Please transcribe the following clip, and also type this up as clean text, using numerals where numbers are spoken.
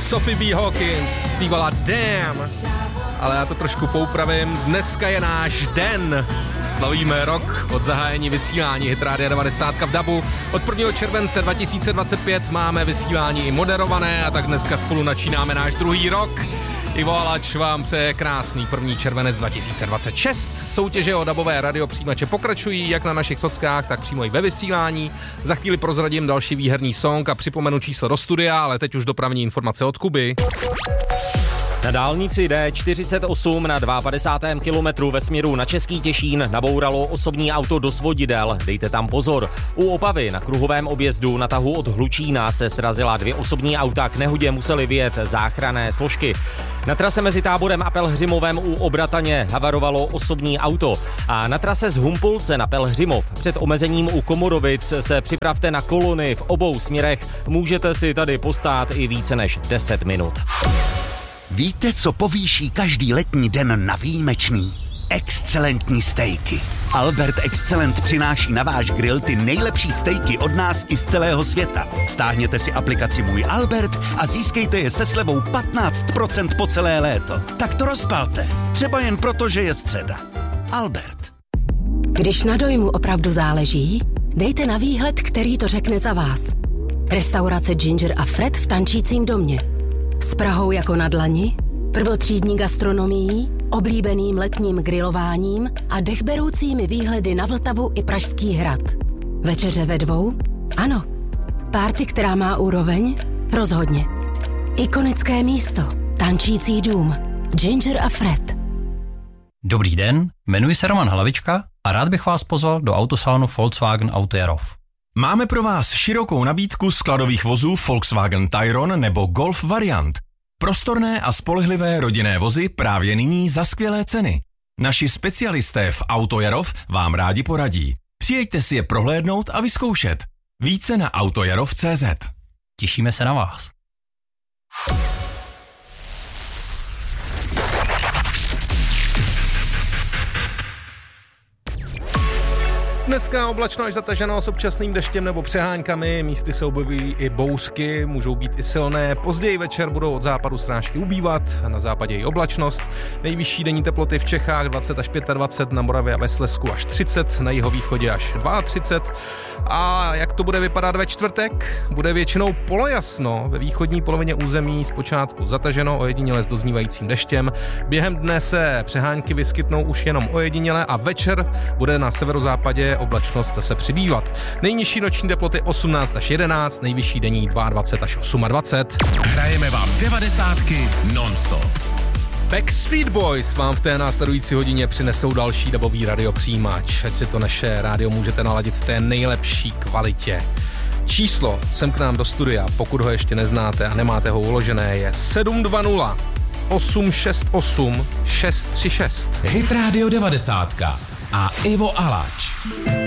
Sophie B. Hawkins zpívala Damn, ale já to trošku poupravím. Dneska je náš den. Slavíme rok od zahájení vysílání Hit Rádia 90 v DABu. Od 1. července 2025 máme vysílání i moderované a tak dneska spolu načínáme náš druhý rok. Ivo Alač vám přeje krásný 1. červenec 2026. Soutěže o dabové radiopřijímače pokračují jak na našich sockách, tak přímo i ve vysílání. Za chvíli prozradím další výherní song a připomenu číslo do studia, ale teď už dopravní informace od Kuby. Na dálnici D48 na 52. kilometru ve směru na Český Těšín nabouralo osobní auto do svodidel. Dejte tam pozor. U Opavy na kruhovém objezdu na tahu od Hlučína se srazila 2 osobní auta. K nehodě museli vyjet záchranné složky. Na trase mezi Táborem a Pelhřimovem u Obrataně havarovalo osobní auto. A na trase z Humpolce na Pelhřimov před omezením u Komorovic se připravte na kolony v obou směrech. Můžete si tady postát i více než 10 minut. Víte, co povýší každý letní den na výjimečný? Excelentní stejky. Albert Excellent přináší na váš grill ty nejlepší stejky od nás i z celého světa. Stáhněte si aplikaci Můj Albert a získejte je se slevou 15% po celé léto. Tak to rozpalte. Třeba jen proto, že je středa. Albert. Když na dojmu opravdu záleží, dejte na výhled, který to řekne za vás. Restaurace Ginger a Fred v Tančícím domě. S Prahou jako na dlani, prvotřídní gastronomií, oblíbeným letním grilováním a dechberoucími výhledy na Vltavu i Pražský hrad. Večeře ve 2? Ano. Party, která má úroveň? Rozhodně. Ikonické místo. Tančící dům. Ginger a Fred. Dobrý den, jmenuji se Roman Hlavička a rád bych vás pozval do autosalonu Volkswagen Auto Jarov. Máme pro vás širokou nabídku skladových vozů Volkswagen Tayron nebo Golf variant. Prostorné a spolehlivé rodinné vozy právě nyní za skvělé ceny. Naši specialisté v Auto Jarov vám rádi poradí. Přijeďte si je prohlédnout a vyzkoušet. Více na autojarov.cz. Těšíme se na vás. Dneska oblačno až zataženo s občasným deštěm nebo přeháňkami, místy se objeví i bouřky, můžou být i silné. Později večer budou od západu srážky ubývat, na západě i oblačnost. Nejvyšší denní teploty v Čechách 20 až 25, na Moravě a ve Slezsku až 30, na jihovýchodě až 32. A jak to bude vypadat ve čtvrtek? Bude většinou polojasno, ve východní polovině území zpočátku zataženo, ojediněle s doznívajícím deštěm. Během dne se přeháňky vyskytnou už jenom ojediněle a večer bude na severozápadě oblačnost se přibývat. Nejnižší noční teploty 18 až 11, nejvyšší denní 22 až 28. Hrajeme vám 90 non-stop. Backstreet Boys vám v té následující hodině přinesou další dabový radiopřijímač. Ať si to naše rádio můžete naladit v té nejlepší kvalitě. Číslo sem k nám do studia, pokud ho ještě neznáte a nemáte ho uložené, je 720 868 636. Hit Radio 90 a Ivo Alač.